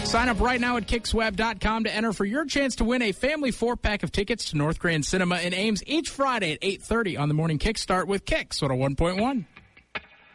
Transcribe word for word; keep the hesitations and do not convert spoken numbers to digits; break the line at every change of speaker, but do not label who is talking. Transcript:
Sign up right now at kicks web dot com to enter for your chance to win a family four-pack of tickets to North Grand Cinema in Ames each Friday at eight thirty on the morning Kickstart with Kicks one oh one point one.